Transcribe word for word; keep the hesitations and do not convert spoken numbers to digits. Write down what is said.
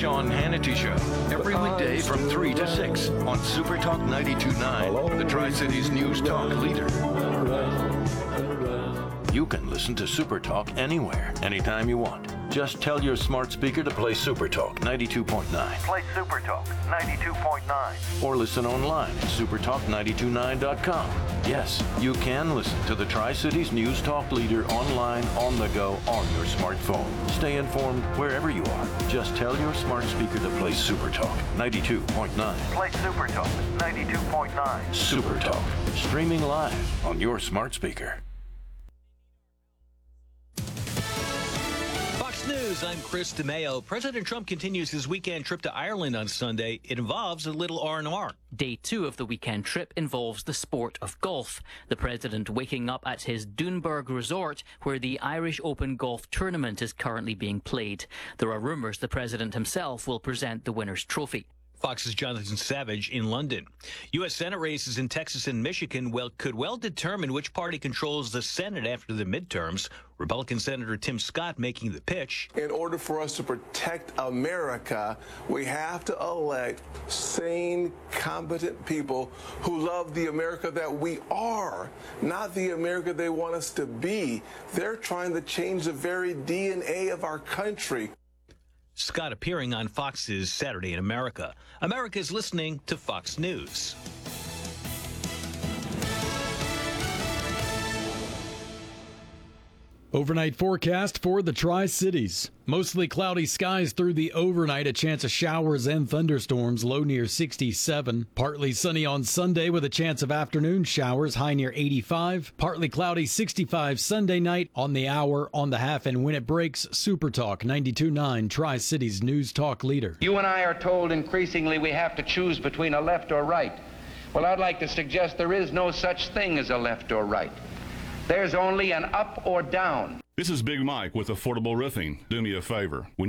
Sean Hannity Show. Every weekday from three to six on Super Talk ninety-two point nine, the Tri-Cities News Talk leader. You can listen to Super Talk anywhere, anytime you want. Just tell your smart speaker to play Super Talk ninety-two point nine. Play Super Talk ninety-two point nine. Or listen online at super talk nine two nine dot com. Yes, you can listen to the Tri-Cities News Talk leader online, on the go, on your smartphone. Stay informed wherever you are. Just tell your smart speaker to play Super Talk ninety-two point nine. Play Super Talk ninety-two point nine. Super Talk, streaming live on your smart speaker. News, I'm Chris DeMeo. President Trump continues his weekend trip to Ireland on Sunday. It involves a little R and R. Day two of the weekend trip involves the sport of golf. The president waking up at his Doonburg resort, where the Irish Open golf tournament is currently being played. There are rumours the president himself will present the winner's trophy. Fox's Jonathan Savage in London. U S. Senate races in Texas and Michigan well, could well determine which party controls the Senate after the midterms. Republican Senator Tim Scott making the pitch. In order for us to protect America, we have to elect sane, competent people who love the America that we are, not the America they want us to be. They're trying to change the very D N A of our country. Scott appearing on Fox's Saturday in America. America is listening to Fox News. Overnight forecast for the Tri-Cities. Mostly cloudy skies through the overnight, a chance of showers and thunderstorms, low near sixty-seven. Partly sunny on Sunday with a chance of afternoon showers, high near eighty-five. Partly cloudy, sixty-five Sunday night, on the hour, on the half, and when it breaks, Super Talk ninety-two point nine, Tri-Cities News Talk leader. You and I are told increasingly we have to choose between a left or right. Well, I'd like to suggest there is no such thing as a left or right. There's only an up or down. This is Big Mike with Affordable Roofing. Do me a favor. When